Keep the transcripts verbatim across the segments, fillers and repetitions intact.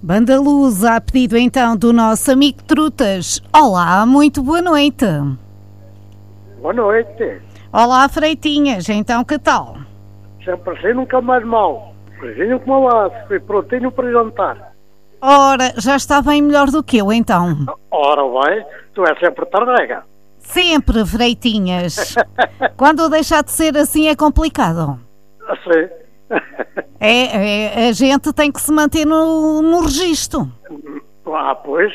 Banda Luz, a pedido então do nosso amigo Trutas. Olá, muito boa noite. Boa noite. Olá, Freitinhas, então que tal? Sempre assim, nunca mais mal. Coisinho como laço, fui prontinho para jantar. Ora, já está bem melhor do que eu então. Ora bem, tu és sempre tarrega. Sempre, Freitinhas. Quando deixar de ser assim é complicado. Assim. É, é, a gente tem que se manter no, no registro. Ah, pois.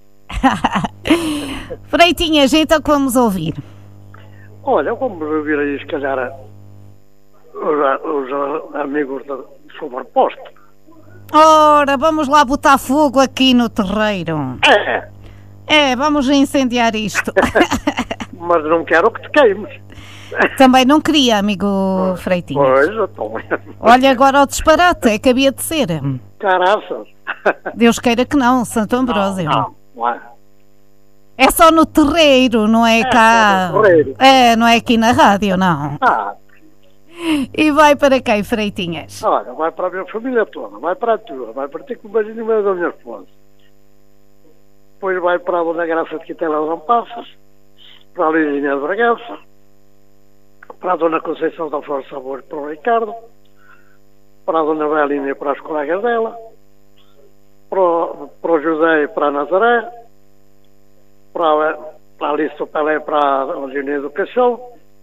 Freitinhas, então que vamos ouvir? Olha, vamos ouvir aí, se calhar, os, os amigos do sobreposto. Ora, vamos lá botar fogo aqui no terreiro. É. É, vamos incendiar isto. Mas não quero que te queimes. Também não queria, amigo Freitinhas. Pois, então. Olha agora o disparate, é que havia de ser. Caraças. Deus queira que não, Santo Ambrósio. Não, não, não é. É só no terreiro, não é, É cá. só no terreiro. É, não é aqui na rádio, não. Ah, E vai para quem, Freitinhas? olha, vai para a minha família toda, vai para a tua, vai para ti com o beijinho meio da minha esposa. Depois vai para a Dona Graça de Quintela de Lampassas, para a Lizinha de Bragança, para a Dona Conceição da Flor Sabor, para o Ricardo, para a Dona Belinha e para as colegas dela, para o, para o José e para a Nazaré, para a, para a Alice Pelé e para a Eugênia do Cachorro,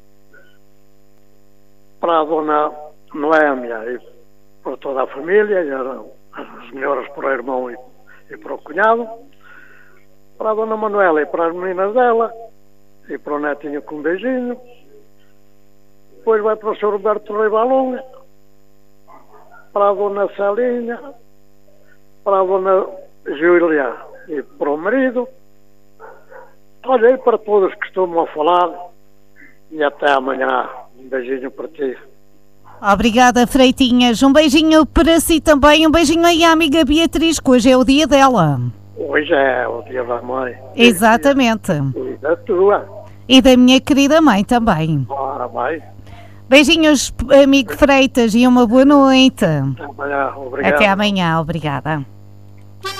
para a Dona Noémia e para toda a família, e as melhoras para o irmão e, e para o cunhado, para a Dona Manuela e para as meninas dela, e para o netinho com um beijinho. Depois vai para o senhor Roberto Rivalonga, para a Dona Celinha, para a Dona Júlia e para o marido. Olha aí para todos que estão a falar, e até amanhã. Um beijinho para ti. Obrigada, Freitinhas. Um beijinho para si também. Um beijinho aí à amiga Beatriz, que hoje é o dia dela. Hoje é o dia da mãe. Exatamente. E da tua. E da minha querida mãe também. Ora, vai. Beijinhos, amigo Freitas, e uma boa noite. Até amanhã. Obrigado. Até amanhã. Obrigada.